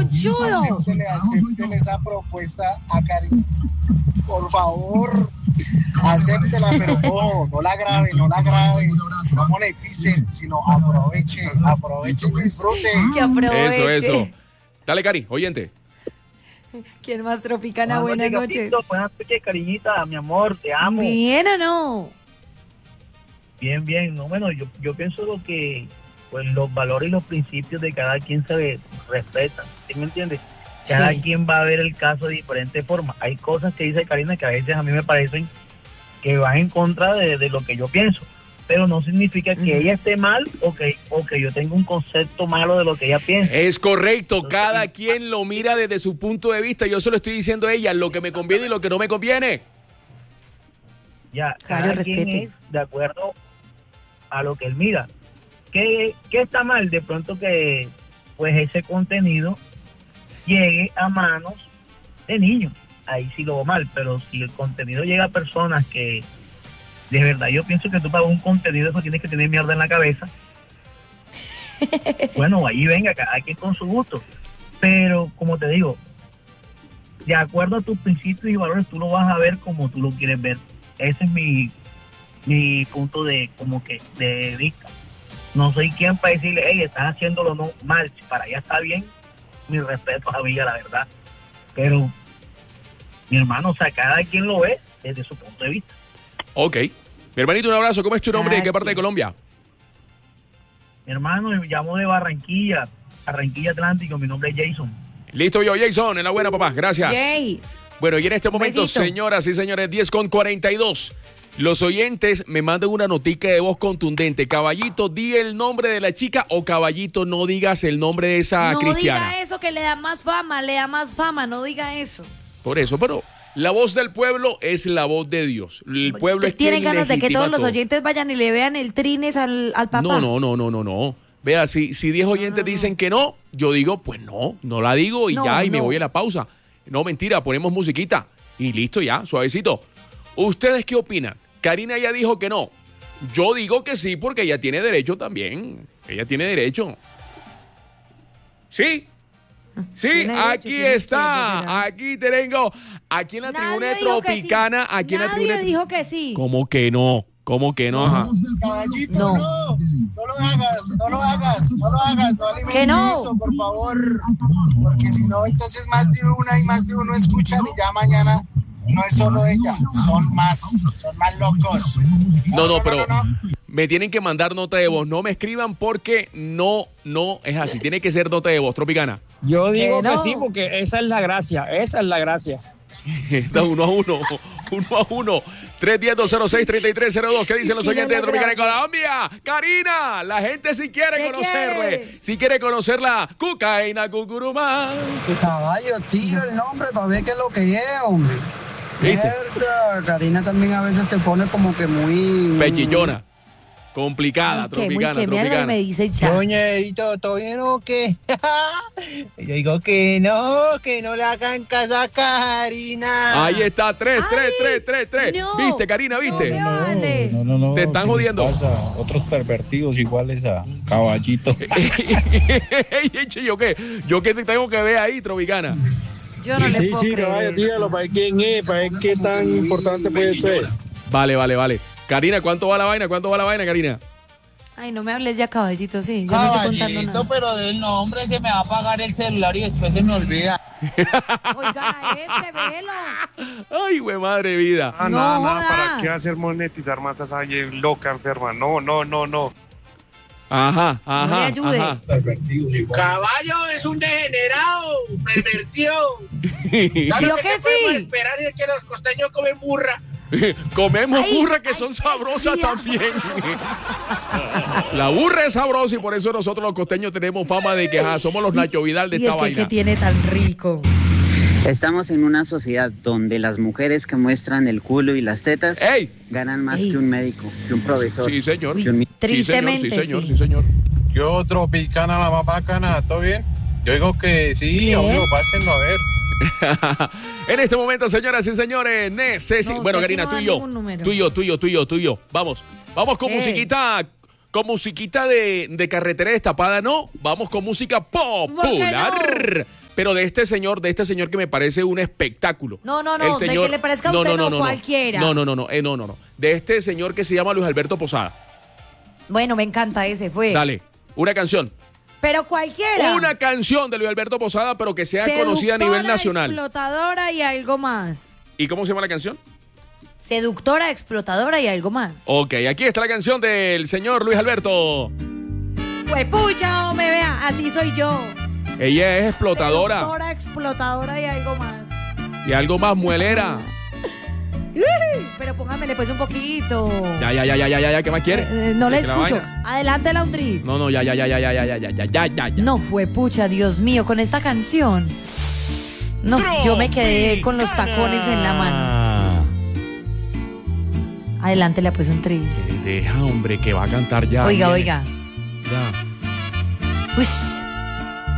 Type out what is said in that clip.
¡Chudo! Acéptele esa propuesta a Karina. Por favor, acéptela, pero no la grabe, no moneticen, sino aproveche y disfrute. Que aproveche. Eso. Dale, Cari, oyente. ¿Quién más, Tropicana? Buenas noches. Buenas noches, cariñita, mi amor, te amo. ¿Bien o no? Bien. No, bueno, yo pienso lo que, pues, los valores y los principios de cada quien se respetan, ¿sí me entiendes? Cada quien va a ver el caso de diferente forma. Hay cosas que dice Karina que a veces a mí me parecen que van en contra de lo que yo pienso, pero no significa que ella esté mal o que yo tenga un concepto malo de lo que ella piensa. Es correcto, entonces, cada quien lo mira desde su punto de vista. Yo se lo estoy diciendo a ella, lo que me conviene y lo que no me conviene. Ya, cada quien es de acuerdo a lo que él mira. ¿Qué está mal? De pronto que pues ese contenido llegue a manos de niños. Ahí sí lo veo mal, pero si el contenido llega a personas que de verdad yo pienso que tú para un contenido eso tienes que tener mierda en la cabeza. Bueno, ahí venga, cada quien con su gusto. Pero como te digo, de acuerdo a tus principios y valores, tú lo vas a ver como tú lo quieres ver. Ese es mi punto de vista. No soy quien para decirle, hey, estás haciéndolo no mal, si para allá está bien, mi respeto a Villa, la verdad. Pero, mi hermano, o sea, cada quien lo ve desde su punto de vista. Ok. Mi hermanito, un abrazo. ¿Cómo es tu nombre y qué parte de Colombia? Mi hermano, me llamo de Barranquilla Atlántico, mi nombre es Jason. Listo, Jason, en la buena, papá. Gracias. Jay. Bueno, y en este momento, besito. señoras y señores, 10:42. Los oyentes me mandan una notica de voz contundente. Caballito, di el nombre de la chica, o Caballito, no digas el nombre de esa cristiana. No diga eso, que le da más fama, no diga eso. Por eso, pero la voz del pueblo es la voz de Dios. El pueblo ¿Usted es quien tiene ganas de que legitima todos los todo. oyentes vayan y le vean el trines al papá? No. Vea, si 10 oyentes dicen que no, yo digo, pues no la digo y ya, y me voy a la pausa. No, mentira, ponemos musiquita y listo ya, suavecito. ¿Ustedes qué opinan? Karina ya dijo que no. Yo digo que sí porque ella tiene derecho también. Ella tiene derecho. ¿Sí? Sí, Tiene derecho, aquí tiene está. que Aquí tengo. Aquí en la tribuna de dijo que sí. Tropicana. Aquí en la tribuna. Nadie dijo que sí. ¿Cómo que no? Ajá. Caballito, No. no lo hagas, no alimentes Que no. eso, por favor, porque si no, entonces más de una y más de uno escuchan y ya mañana no es solo ella, son más locos. No, pero me tienen que mandar nota de voz, no me escriban porque no es así, tiene que ser nota de voz, Tropicana. Yo digo no. que sí, porque esa es la gracia. Está 1-1. 310-206-3302. ¿Qué dicen los Sí, oyentes de no, Tropicana en gracias. Colombia? Karina, la gente sí quiere ¿Qué conocerle. quiere? Sí quiere conocerla. Cucaína Cucurumá. Caballo, tira el nombre para ver qué es lo que es, hombre. ¿Viste? Mierda, Karina también a veces se pone como que muy... Pechillona. Complicada, Que muy Tropicana, que mierda Tropicana. me dice ya. Doñerito, ¿todo bien o qué? Yo digo que no le hagan caso a Karina. Ahí está, 3. no. ¿Viste, Karina? ¿Viste? No, vale. No. Te están ¿Qué les jodiendo. pasa? Otros pervertidos iguales a Caballito. ¿Yo qué? ¿Yo qué tengo que ver ahí, Tropicana? Yo no le puedo creer caballo, eso. dígalo para ver quién es, para ver qué tan importante puede ser. Vale. Karina, ¿cuánto va la vaina, Karina? Ay, no me hables ya, caballito, sí. Yo no estoy contando nada. Pero del nombre se me va a apagar el celular y después se me olvida. Oiga, ese, velo. Ay, güey, madre vida. No joda. ¿Para qué hacer monetizar más a esa loca enferma? No. Ajá. No le ayude. Pervertidos iguales. Caballo es un degenerado, pervertido. Digo que sí. Esperar es que los costeños comen burra. Comemos Ay, burra que ay, son ay, sabrosas tía. también. La burra es sabrosa y por eso nosotros los costeños tenemos fama de que somos los Nacho Vidal de Y esta es que, vaina. ¿qué tiene tan rico? Estamos en una sociedad donde las mujeres que muestran el culo y las tetas ¡Ey! ganan más Ey. que un médico, que un profesor. Sí, señor. Uy, que un... tristemente, Sí, señor. Yo, Tropicana, la más bacana, ¿todo bien? Yo digo que sí, Bien. obvio, pásenlo a ver. En este momento, señoras y señores, No, bueno, usted Karina, no tú da y yo. ningún número. Tú y yo. Vamos con musiquita. Con musiquita de carretera destapada, ¿no? Vamos con música popular. Pero de este señor que me parece un espectáculo. No, El de que le parezca a usted no cualquiera. No. De este señor que se llama Luis Alberto Posada. Bueno, me encanta ese, fue. Dale, una canción. Pero cualquiera. Una canción de Luis Alberto Posada, pero que sea conocida a nivel nacional. Explotadora y algo más. ¿Y cómo se llama la canción? Seductora, explotadora y algo más. Ok, aquí está la canción del señor Luis Alberto. Pues pucha, me vea, así soy yo. Ella es explotadora. Seductora, explotadora y algo más. Y algo más muelera. Pero póngamele pues un poquito. Ya, ¿qué más quiere? No le escucho. Adelante, Laundris. No, ya. No fue pucha, Dios mío, con esta canción. No, yo me quedé con los tacones en la mano. Adelante, le pues un tris. Deja, hombre, que va a cantar ya. Oiga. Ya. Uy.